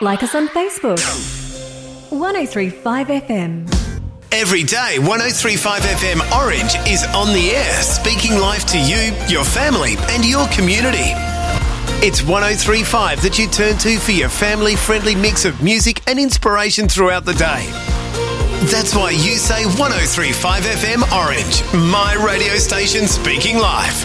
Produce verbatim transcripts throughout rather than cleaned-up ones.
Like us on Facebook. one oh three point five F M. Every day, one oh three point five F M Orange is on the air, speaking life to you, your family and your community. It's one oh three point five that you turn to for your family-friendly mix of music and inspiration throughout the day. That's why you say one oh three point five F M Orange, my radio station speaking life.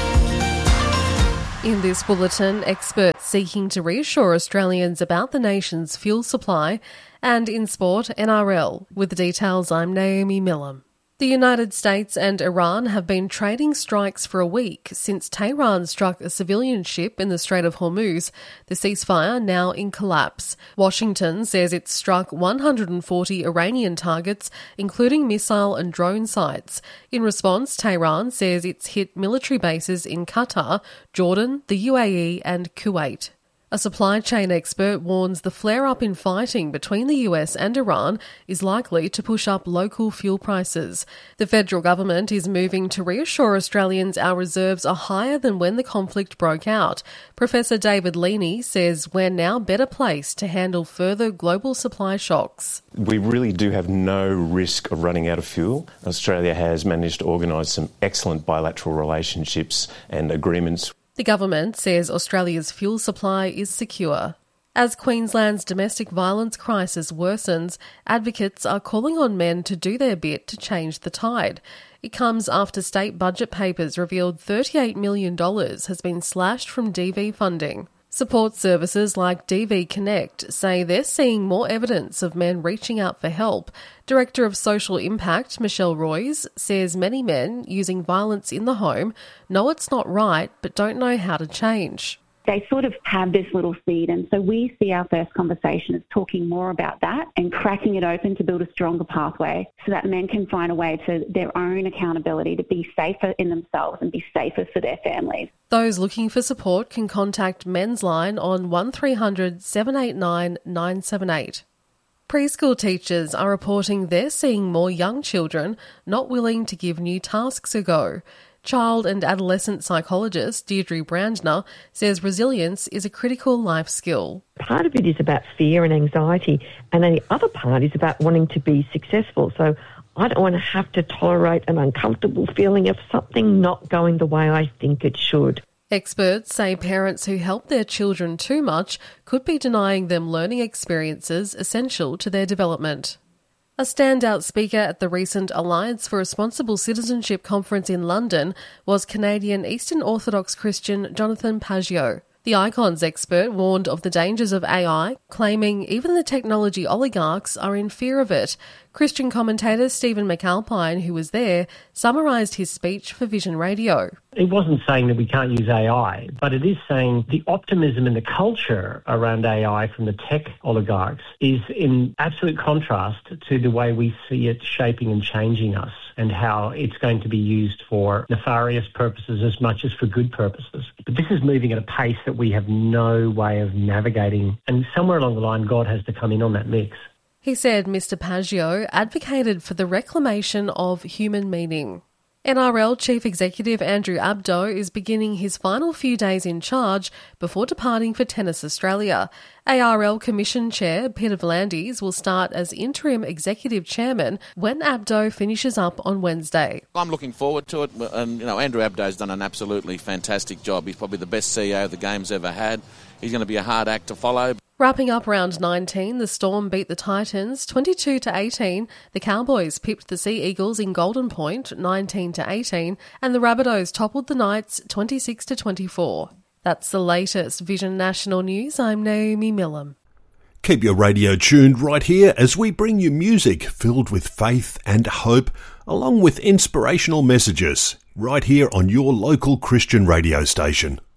In this bulletin, experts seeking to reassure Australians about the nation's fuel supply, and in sport, N R L. With the details, I'm Naomi Millam. The United States and Iran have been trading strikes for a week since Tehran struck a civilian ship in the Strait of Hormuz, the ceasefire now in collapse. Washington says it struck one hundred forty Iranian targets, including missile and drone sites. In response, Tehran says it's hit military bases in Qatar, Jordan, the U A E and Kuwait. A supply chain expert warns the flare-up in fighting between the U S and Iran is likely to push up local fuel prices. The federal government is moving to reassure Australians our reserves are higher than when the conflict broke out. Professor David Leaney says we're now better placed to handle further global supply shocks. We really do have no risk of running out of fuel. Australia has managed to organise some excellent bilateral relationships and agreements. The government says Australia's fuel supply is secure. As Queensland's domestic violence crisis worsens, advocates are calling on men to do their bit to change the tide. It comes after state budget papers revealed thirty-eight million dollars has been slashed from D V funding. Support services like D V Connect say they're seeing more evidence of men reaching out for help. Director of Social Impact, Michelle Royce, says many men using violence in the home know it's not right but don't know how to change. They sort of have this little seed, and so we see our first conversation as talking more about that and cracking it open to build a stronger pathway so that men can find a way to their own accountability to be safer in themselves and be safer for their families. Those looking for support can contact Men's Line on one three hundred seven eight nine nine seven eight. Preschool teachers are reporting they're seeing more young children not willing to give new tasks a go. Child and adolescent psychologist Deirdre Brandner says resilience is a critical life skill. Part of it is about fear and anxiety, and then the other part is about wanting to be successful. So I don't want to have to tolerate an uncomfortable feeling of something not going the way I think it should. Experts say parents who help their children too much could be denying them learning experiences essential to their development. A standout speaker at the recent Alliance for Responsible Citizenship conference in London was Canadian Eastern Orthodox Christian Jonathan Pageau. The Icons expert warned of the dangers of A I, claiming even the technology oligarchs are in fear of it. Christian commentator Stephen McAlpine, who was there, summarised his speech for Vision Radio. It wasn't saying that we can't use A I, but it is saying the optimism and the culture around A I from the tech oligarchs is in absolute contrast to the way we see it shaping and changing us, and how it's going to be used for nefarious purposes as much as for good purposes. But this is moving at a pace that we have no way of navigating, and somewhere along the line, God has to come in on that mix. He said Mister Pageau advocated for the reclamation of human meaning. N R L Chief Executive Andrew Abdo is beginning his final few days in charge before departing for Tennis Australia. A R L Commission Chair Peter V'landys will start as Interim Executive Chairman when Abdo finishes up on Wednesday. I'm looking forward to it, and you know Andrew Abdo's done an absolutely fantastic job. He's probably the best C E O the game's ever had. He's going to be a hard act to follow. Wrapping up round nineteen, the Storm beat the Titans twenty-two to eighteen, the Cowboys pipped the Sea Eagles in Golden Point nineteen to eighteen, and the Rabbitohs toppled the Knights twenty-six to twenty-four. That's the latest Vision National News. I'm Naomi Millam. Keep your radio tuned right here as we bring you music filled with faith and hope, along with inspirational messages, right here on your local Christian radio station.